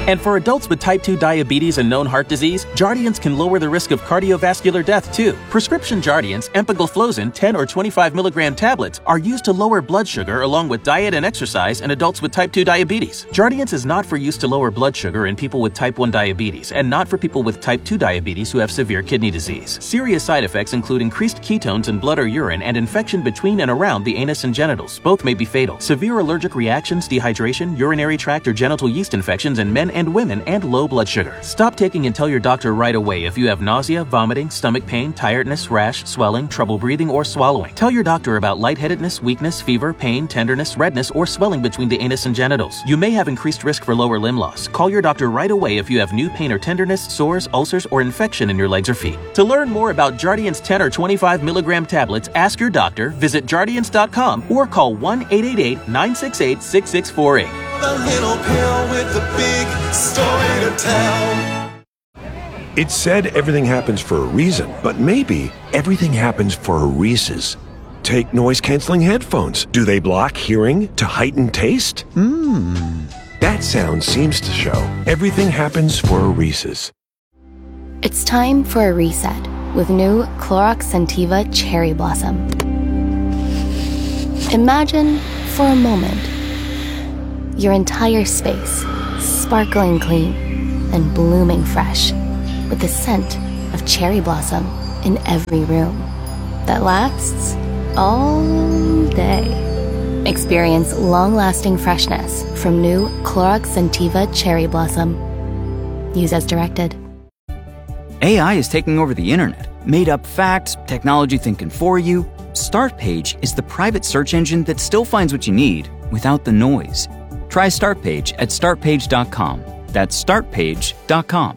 And for adults with type 2 diabetes and known heart disease, Jardiance can lower the risk of cardiovascular death too. Prescription Jardiance, empagliflozin, 10 or 25 milligram tablets are used to lower blood sugar along with diet and exercise in adults with type 2 diabetes. Jardiance is not for use to lower blood sugar in people with type 1 diabetes and not for people with type 2 diabetes who have severe kidney disease. Serious side effects include increased ketones in blood or urine and infection between and around the anus and genitals. Both may be fatal. Severe allergic reactions, dehydration, urinary tract or genital yeast infections in men and women, and low blood sugar. Stop taking and tell your doctor right away if you have nausea, vomiting, stomach pain, tiredness, rash, swelling, trouble breathing, or swallowing. Tell your doctor about lightheadedness, weakness, fever, pain, tenderness, redness, or swelling between the anus and genitals. You may have increased risk for lower limb loss. Call your doctor right away if you have new pain or tenderness, sores, ulcers, or infection in your legs or feet. To learn more about Jardiance 10 or 25 milligram tablets, ask your doctor, visit Jardiance.com, or call 1-888-968-6648. The little pill with the big story to tell. It's said everything happens for a reason, but maybe everything happens for a Reese's. Take noise-canceling headphones. Do they block hearing to heighten taste? That sound seems to show everything happens for a Reese's. It's time for a reset with new Clorox Scentiva Cherry Blossom. Imagine, for a moment, your entire space sparkling clean and blooming fresh with the scent of cherry blossom in every room that lasts all day. Experience long-lasting freshness from new Clorox Scentiva Cherry Blossom. Use as directed. AI is taking over the internet. Made up facts, technology thinking for you. Startpage is the private search engine that still finds what you need without the noise. Try Startpage at startpage.com. That's startpage.com.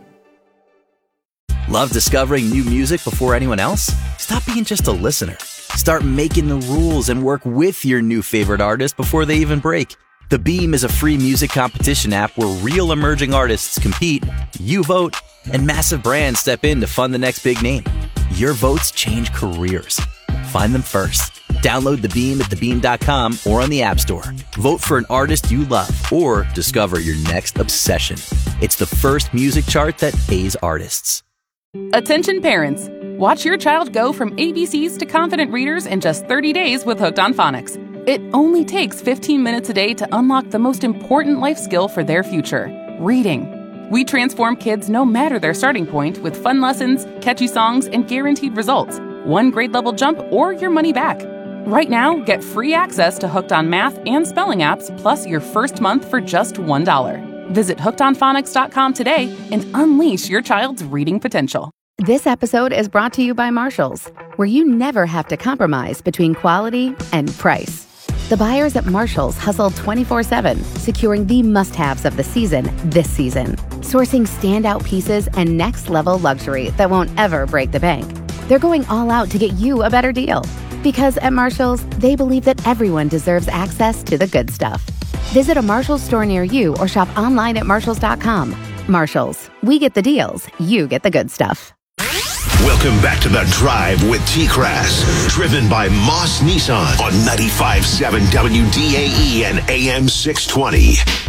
Love discovering new music before anyone else? Stop being just a listener. Start making the rules and work with your new favorite artist before they even break. The Beam is a free music competition app where real emerging artists compete, you vote, and massive brands step in to fund the next big name. Your votes change careers. Find them first. Download The Beam at thebeam.com or on the App Store. Vote for an artist you love or discover your next obsession. It's the first music chart that pays artists. Attention parents. Watch your child go from ABCs to confident readers in just 30 days with Hooked on Phonics. It only takes 15 minutes a day to unlock the most important life skill for their future, reading. We transform kids no matter their starting point with fun lessons, catchy songs, and guaranteed results. One grade level jump or your money back. Right now, get free access to Hooked on Math and Spelling apps, plus your first month for just $1. Visit hookedonphonics.com today and unleash your child's reading potential. This episode is brought to you by Marshalls, where you never have to compromise between quality and price. The buyers at Marshalls hustle 24/7, securing the must-haves of the season this season. Sourcing standout pieces and next-level luxury that won't ever break the bank. They're going all out to get you a better deal. Because at Marshalls, they believe that everyone deserves access to the good stuff. Visit a Marshalls store near you or shop online at marshalls.com. Marshalls, we get the deals, you get the good stuff. Welcome back to The Drive with T-Crass, driven by Moss Nissan on 95.7 WDAE and AM 620.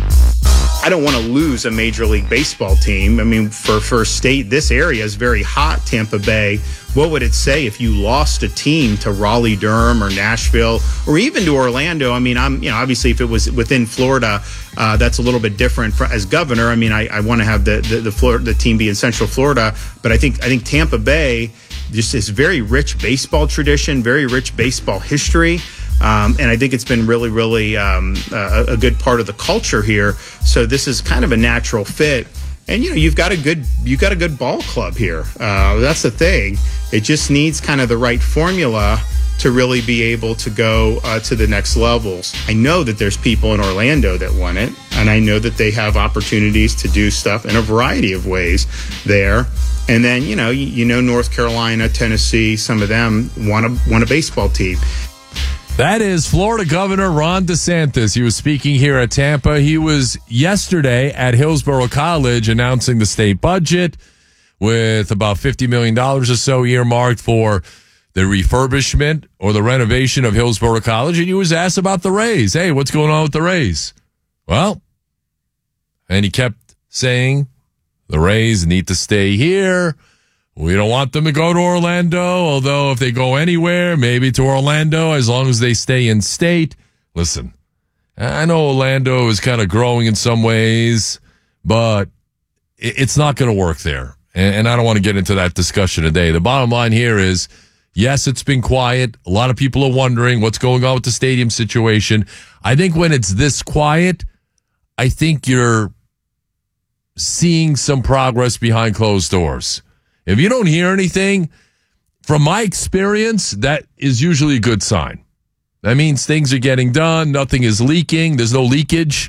I don't want to lose a Major League Baseball team. I mean, for a state, this area is very hot, Tampa Bay. What would it say if you lost a team to Raleigh-Durham or Nashville or even to Orlando? I mean, obviously if it was within Florida, that's a little bit different. As governor, I mean, I want to have the team be in Central Florida, but I think Tampa Bay just is very rich baseball tradition, very rich baseball history. And I think it's been really, really a good part of the culture here. So this is kind of a natural fit. And you've got a good ball club here. That's the thing. It just needs kind of the right formula to really be able to go to the next levels. I know that there's people in Orlando that want it, and I know that they have opportunities to do stuff in a variety of ways there. And then North Carolina, Tennessee, some of them want a baseball team. That is Florida Governor Ron DeSantis. He was speaking here at Tampa. He was yesterday at Hillsborough College announcing the state budget with about $50 million or so earmarked for the refurbishment or the renovation of Hillsborough College. And he was asked about the Rays. Hey, what's going on with the Rays? Well, and he kept saying the Rays need to stay here. We don't want them to go to Orlando, although if they go anywhere, maybe to Orlando, as long as they stay in state. Listen, I know Orlando is kind of growing in some ways, but it's not going to work there. And I don't want to get into that discussion today. The bottom line here is, yes, it's been quiet. A lot of people are wondering what's going on with the stadium situation. I think when it's this quiet, I think you're seeing some progress behind closed doors. If you don't hear anything, from my experience, that is usually a good sign. That means things are getting done. Nothing is leaking. There's no leakage.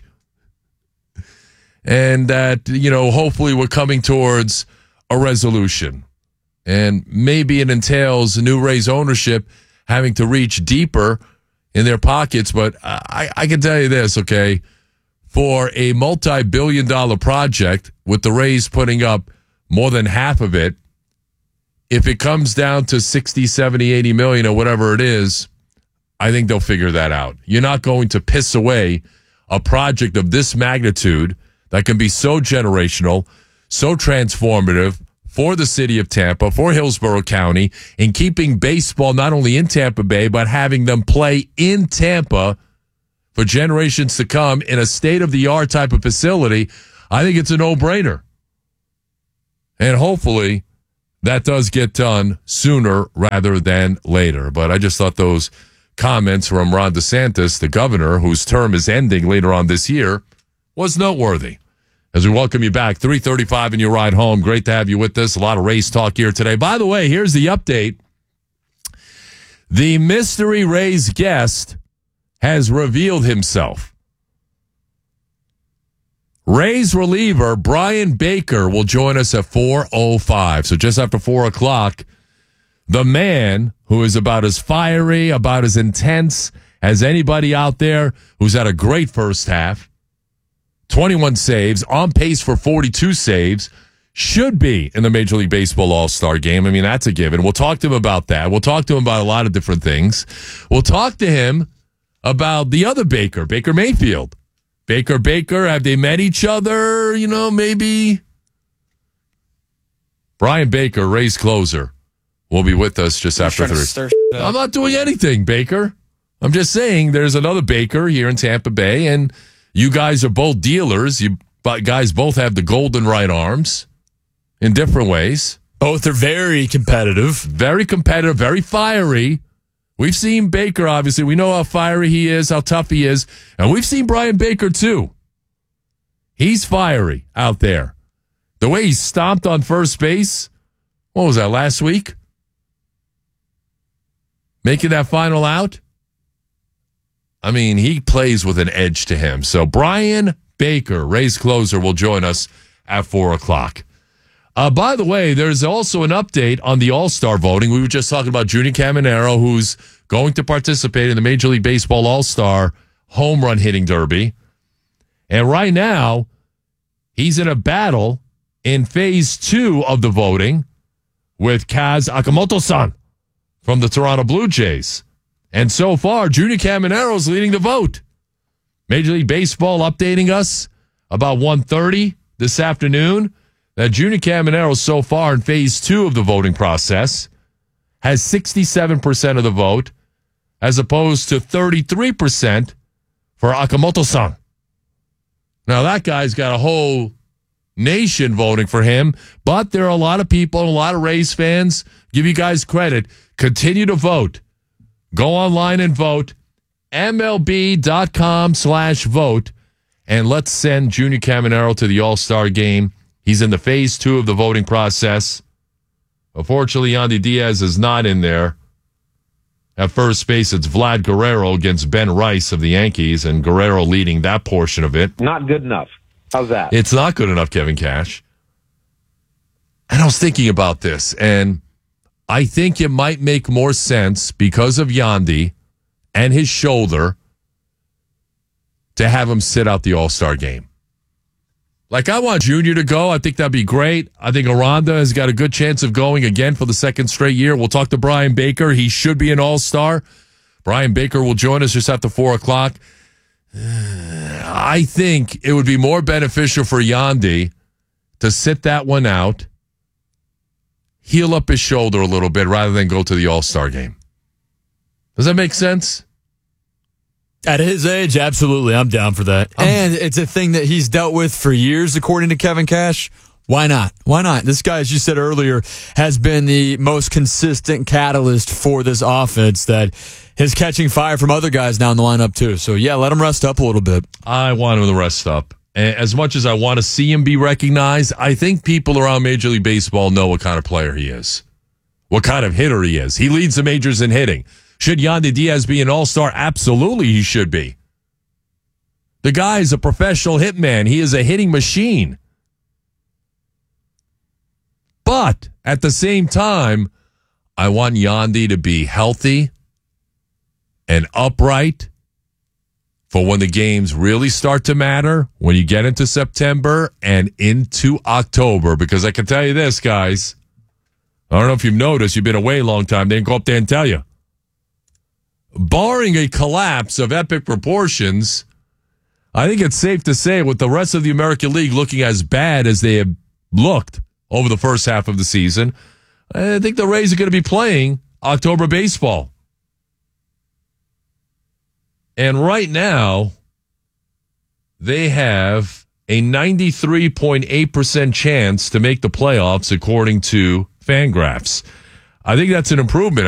And that, hopefully we're coming towards a resolution. And maybe it entails new Rays ownership having to reach deeper in their pockets. But I can tell you this, okay? For a multi-billion-dollar project with the Rays putting up more than half of it, if it comes down to 60, 70, 80 million or whatever it is, I think they'll figure that out. You're not going to piss away a project of this magnitude that can be so generational, so transformative for the city of Tampa, for Hillsborough County, in keeping baseball not only in Tampa Bay, but having them play in Tampa for generations to come in a state-of-the-art type of facility. I think it's a no-brainer. And hopefully that does get done sooner rather than later. But I just thought those comments from Ron DeSantis, the governor, whose term is ending later on this year, was noteworthy. As we welcome you back, 3:35 in your ride home. Great to have you with us. A lot of Rays talk here today. By the way, here's the update. The mystery Rays guest has revealed himself. Rays reliever Brian Baker will join us at 4:05. So just after 4 o'clock, the man who is about as fiery, about as intense as anybody out there, who's had a great first half, 21 saves, on pace for 42 saves, should be in the Major League Baseball All-Star game. I mean, that's a given. We'll talk to him about that. We'll talk to him about a lot of different things. We'll talk to him about the other Baker, Baker Mayfield. Baker, have they met each other? Maybe. Brian Baker, Rays closer, will be with us just after 3. I'm not doing anything, Baker. I'm just saying there's another Baker here in Tampa Bay, and you guys are both dealers. You guys both have the golden right arms in different ways. Both are very competitive. Very competitive, very fiery. We've seen Baker, obviously. We know how fiery he is, how tough he is. And we've seen Brian Baker, too. He's fiery out there. The way he stomped on first base, what was that, last week? Making that final out? I mean, he plays with an edge to him. So Brian Baker, Rays closer, will join us at 4 o'clock. By the way, there's also an update on the All-Star voting. We were just talking about Junior Caminero, who's going to participate in the Major League Baseball All-Star Home Run Hitting Derby. And right now, he's in a battle in Phase 2 of the voting with Kaz Akamoto-san from the Toronto Blue Jays. And so far, Junior Caminero's leading the vote. Major League Baseball updating us about 1:30 this afternoon that Junior Caminero so far in Phase 2 of the voting process has 67% of the vote, as opposed to 33% for Akamoto-san. Now, that guy's got a whole nation voting for him, but there are a lot of people, a lot of Rays fans, give you guys credit, continue to vote. Go online and vote, MLB.com/vote, and let's send Junior Caminero to the All-Star game. He's in the Phase 2 of the voting process. Unfortunately, Yandy Diaz is not in there. At first base, it's Vlad Guerrero against Ben Rice of the Yankees, and Guerrero leading that portion of it. Not good enough. How's that? It's not good enough, Kevin Cash. And I was thinking about this, and I think it might make more sense because of Yandy and his shoulder to have him sit out the All-Star game. Like, I want Junior to go. I think that'd be great. I think Aranda has got a good chance of going again for the second straight year. We'll talk to Brian Baker. He should be an all-star. Brian Baker will join us just after 4 o'clock. I think it would be more beneficial for Yandy to sit that one out, heal up his shoulder a little bit rather than go to the All-Star game. Does that make sense? At his age, absolutely. I'm down for that. And it's a thing that he's dealt with for years, according to Kevin Cash. Why not? Why not? This guy, as you said earlier, has been the most consistent catalyst for this offense that is catching fire from other guys now in the lineup, too. So, yeah, let him rest up a little bit. I want him to rest up. As much as I want to see him be recognized, I think people around Major League Baseball know what kind of player he is, what kind of hitter he is. He leads the majors in hitting. Should Yandy Diaz be an all-star? Absolutely he should be. The guy is a professional hitman. He is a hitting machine. But at the same time, I want Yandy to be healthy and upright for when the games really start to matter, when you get into September and into October. Because I can tell you this, guys. I don't know if you've noticed. You've been away a long time. They didn't go up there and tell you. Barring a collapse of epic proportions, I think it's safe to say with the rest of the American League looking as bad as they have looked over the first half of the season, I think the Rays are going to be playing October baseball. And right now, they have a 93.8% chance to make the playoffs according to Fangraphs. I think that's an improvement.